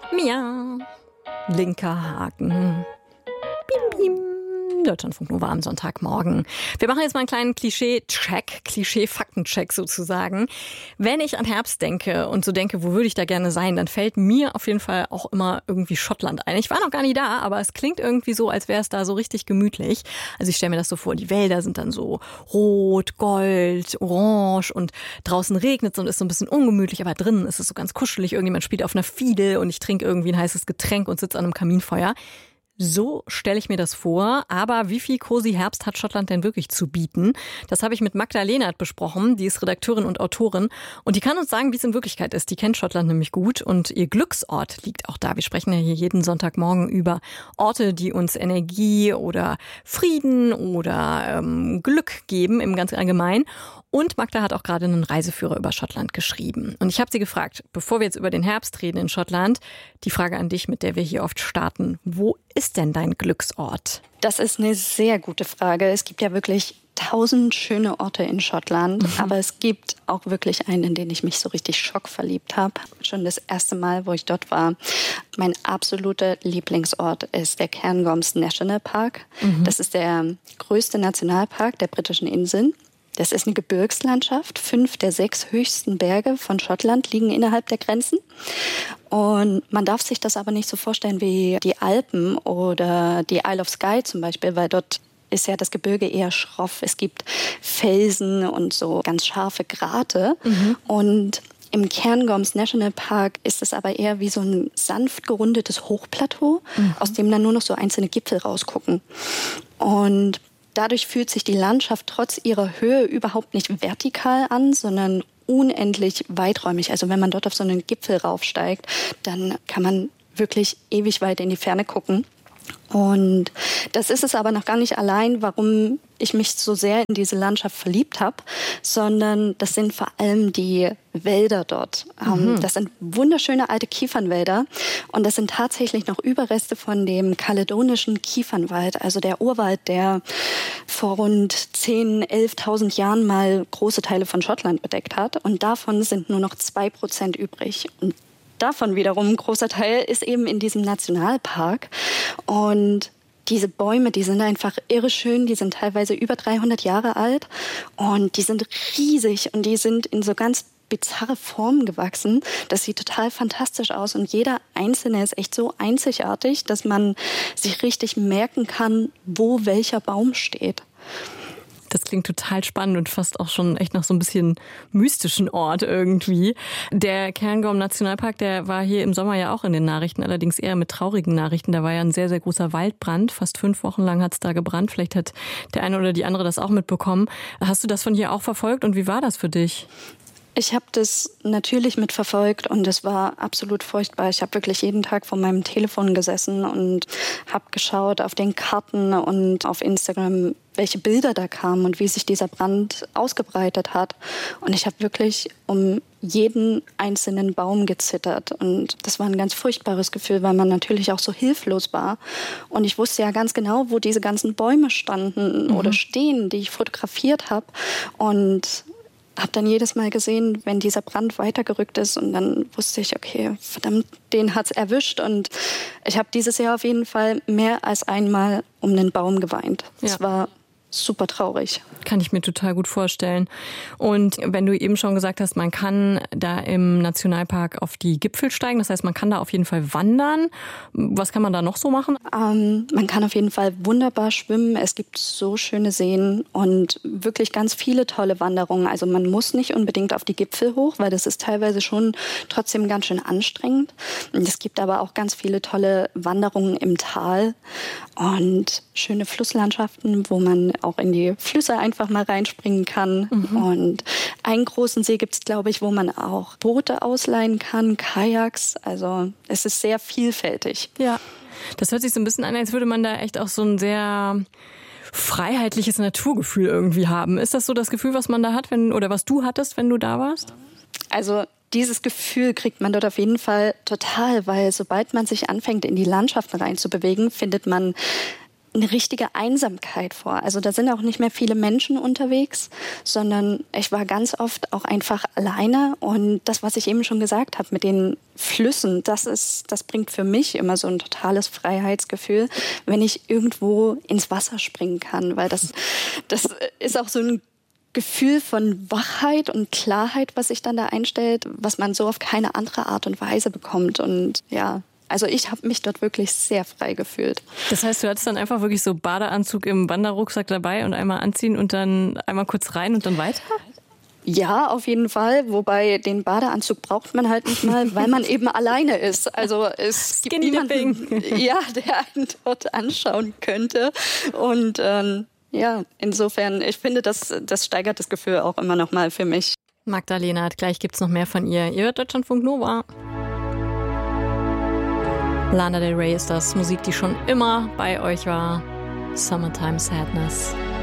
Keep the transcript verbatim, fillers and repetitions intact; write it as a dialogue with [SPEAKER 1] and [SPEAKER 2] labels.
[SPEAKER 1] Miau. Linker Haken. Bim, bim. Deutschlandfunk Nova am Sonntagmorgen. Wir machen jetzt mal einen kleinen Klischee-Check, Klischee-Fakten-Check sozusagen. Wenn ich an Herbst denke und so denke, wo würde ich da gerne sein, dann fällt mir auf jeden Fall auch immer irgendwie Schottland ein. Ich war noch gar nie da, aber es klingt irgendwie so, als wäre es da so richtig gemütlich. Also ich stelle mir das so vor, die Wälder sind dann so rot, gold, orange und draußen regnet es und ist so ein bisschen ungemütlich, aber drinnen ist es so ganz kuschelig. Irgendjemand spielt auf einer Fiedel und ich trinke irgendwie ein heißes Getränk und sitze an einem Kaminfeuer. So stelle ich mir das vor. Aber wie viel cozy Herbst hat Schottland denn wirklich zu bieten? Das habe ich mit Magda Lehnert besprochen. Die ist Redakteurin und Autorin. Und die kann uns sagen, wie es in Wirklichkeit ist. Die kennt Schottland nämlich gut. Und ihr Glücksort liegt auch da. Wir sprechen ja hier jeden Sonntagmorgen über Orte, die uns Energie oder Frieden oder ähm, Glück geben im ganz Allgemeinen. Und Magda hat auch gerade einen Reiseführer über Schottland geschrieben. Und ich habe sie gefragt, bevor wir jetzt über den Herbst reden in Schottland, die Frage an dich, mit der wir hier oft starten. Wo ist denn dein Glücksort?
[SPEAKER 2] Das ist eine sehr gute Frage. Es gibt ja wirklich tausend schöne Orte in Schottland, mhm. aber es gibt auch wirklich einen, in den ich mich so richtig schockverliebt habe. Schon das erste Mal, wo ich dort war. Mein absoluter Lieblingsort ist der Cairngorms National Park. Mhm. Das ist der größte Nationalpark der britischen Inseln. Das ist eine Gebirgslandschaft. Fünf der sechs höchsten Berge von Schottland liegen innerhalb der Grenzen. Und man darf sich das aber nicht so vorstellen wie die Alpen oder die Isle of Skye zum Beispiel, weil dort ist ja das Gebirge eher schroff. Es gibt Felsen und so ganz scharfe Grate. Mhm. Und im Cairngorms National Park ist es aber eher wie so ein sanft gerundetes Hochplateau, mhm. aus dem dann nur noch so einzelne Gipfel rausgucken. Und dadurch fühlt sich die Landschaft trotz ihrer Höhe überhaupt nicht vertikal an, sondern unendlich weiträumig. Also wenn man dort auf so einen Gipfel raufsteigt, dann kann man wirklich ewig weit in die Ferne gucken. Und das ist es aber noch gar nicht allein, warum ich mich so sehr in diese Landschaft verliebt habe, sondern das sind vor allem die Wälder dort. Mhm. Das sind wunderschöne alte Kiefernwälder und das sind tatsächlich noch Überreste von dem kaledonischen Kiefernwald, also der Urwald, der vor rund zehntausend, elftausend Jahren mal große Teile von Schottland bedeckt hat und davon sind nur noch zwei Prozent übrig. Und davon wiederum ein großer Teil ist eben in diesem Nationalpark. Und diese Bäume, die sind einfach irre schön. Die sind teilweise über dreihundert Jahre alt. Und die sind riesig und die sind in so ganz bizarre Formen gewachsen. Das sieht total fantastisch aus. Und jeder einzelne ist echt so einzigartig, dass man sich richtig merken kann, wo welcher Baum steht.
[SPEAKER 1] Das klingt total spannend und fast auch schon echt nach so ein bisschen mystischen Ort irgendwie. Der Cairngorm Nationalpark, der war hier im Sommer ja auch in den Nachrichten, allerdings eher mit traurigen Nachrichten. Da war ja ein sehr, sehr großer Waldbrand. Fast fünf Wochen lang hat es da gebrannt. Vielleicht hat der eine oder die andere das auch mitbekommen. Hast du das von hier auch verfolgt und wie war das für dich?
[SPEAKER 2] Ich habe das natürlich mitverfolgt und es war absolut furchtbar. Ich habe wirklich jeden Tag vor meinem Telefon gesessen und habe geschaut auf den Karten und auf Instagram, welche Bilder da kamen und wie sich dieser Brand ausgebreitet hat. Und ich habe wirklich um jeden einzelnen Baum gezittert. Und das war ein ganz furchtbares Gefühl, weil man natürlich auch so hilflos war. Und ich wusste ja ganz genau, wo diese ganzen Bäume standen mhm. oder stehen, die ich fotografiert habe. Und habe dann jedes Mal gesehen, wenn dieser Brand weitergerückt ist und dann wusste ich, okay, verdammt, den hat's erwischt und ich habe dieses Jahr auf jeden Fall mehr als einmal um einen Baum geweint. Es ja. war super traurig.
[SPEAKER 1] Kann ich mir total gut vorstellen. Und wenn du eben schon gesagt hast, man kann da im Nationalpark auf die Gipfel steigen, das heißt, man kann da auf jeden Fall wandern. Was kann man da noch so machen?
[SPEAKER 2] Ähm, man kann auf jeden Fall wunderbar schwimmen. Es gibt so schöne Seen und wirklich ganz viele tolle Wanderungen. Also man muss nicht unbedingt auf die Gipfel hoch, weil das ist teilweise schon trotzdem ganz schön anstrengend. Es gibt aber auch ganz viele tolle Wanderungen im Tal und schöne Flusslandschaften, wo man auch in die Flüsse einfach mal reinspringen kann. Mhm. Und einen großen See gibt es, glaube ich, wo man auch Boote ausleihen kann, Kajaks. Also es ist sehr vielfältig.
[SPEAKER 1] Ja, das hört sich so ein bisschen an, als würde man da echt auch so ein sehr freiheitliches Naturgefühl irgendwie haben. Ist das so das Gefühl, was man da hat, wenn oder was du hattest, wenn du da warst?
[SPEAKER 2] Also dieses Gefühl kriegt man dort auf jeden Fall total, weil sobald man sich anfängt, in die Landschaften reinzubewegen, findet man eine richtige Einsamkeit vor. Also da sind auch nicht mehr viele Menschen unterwegs, sondern ich war ganz oft auch einfach alleine. Und das, was ich eben schon gesagt habe mit den Flüssen, das ist, das bringt für mich immer so ein totales Freiheitsgefühl, wenn ich irgendwo ins Wasser springen kann, weil das, das ist auch so ein Gefühl von Wachheit und Klarheit, was sich dann da einstellt, was man so auf keine andere Art und Weise bekommt. Und ja, also ich habe mich dort wirklich sehr frei gefühlt.
[SPEAKER 3] Das heißt, du hattest dann einfach wirklich so Badeanzug im Wanderrucksack dabei und einmal anziehen und dann einmal kurz rein und dann weiter?
[SPEAKER 2] Ja, auf jeden Fall. Wobei den Badeanzug braucht man halt nicht mal, weil man eben alleine ist. Also es gibt niemanden, ja, der einen dort anschauen könnte. Und ähm, ja, insofern, ich finde, das, das steigert das Gefühl auch immer noch mal für mich.
[SPEAKER 1] Magdalena, gleich gibt's noch mehr von ihr. Ihr hört Deutschlandfunk Nova. Lana Del Rey ist das, Musik, die schon immer bei euch war. Summertime Sadness.